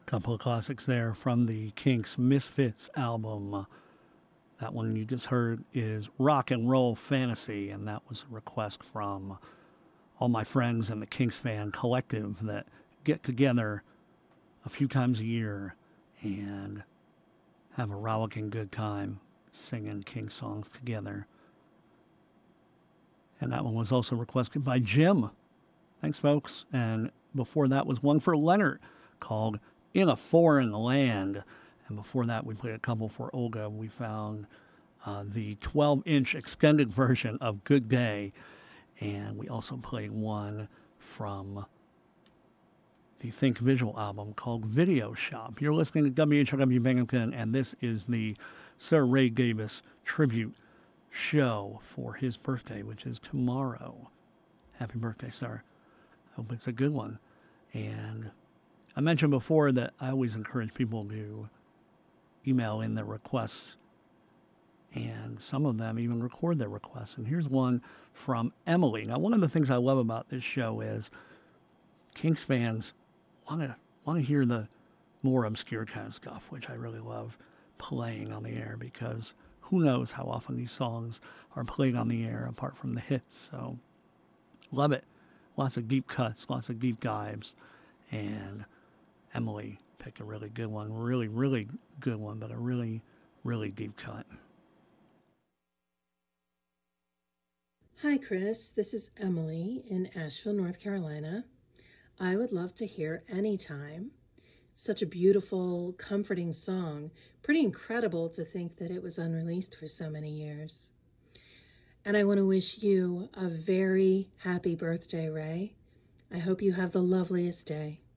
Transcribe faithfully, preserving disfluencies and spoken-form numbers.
Couple of classics there from the Kinks Misfits album. That one you just heard is Rock and Roll Fantasy, and that was a request from all my friends in the Kinks fan collective that get together a few times a year and have a rollicking good time singing Kinks songs together. And that one was also requested by Jim. Thanks, folks. And before that was one for Leonard called In a Foreign Land. And before that, we played a couple for Olga. We found uh, the twelve-inch extended version of Good Day. And we also played one from the Think Visual album called Video Shop. You're listening to W H R W Binghamton, and this is the Sir Ray Davis tribute show for his birthday, which is tomorrow. Happy birthday, sir. I hope it's a good one. And I mentioned before that I always encourage people to email in their requests, and some of them even record their requests. And here's one from Emily. Now, one of the things I love about this show is Kinks fans want to want to hear the more obscure kind of stuff, which I really love playing on the air, because who knows how often these songs are played on the air apart from the hits. So love it. Lots of deep cuts, lots of deep dives, and Emily picked a really good one, really, really good one, but a really, really deep cut. Hi, Chris. This is Emily in Asheville, North Carolina. I would love to hear Anytime. It's such a beautiful, comforting song. Pretty incredible to think that it was unreleased for so many years. And I want to wish you a very happy birthday, Ray. I hope you have the loveliest day.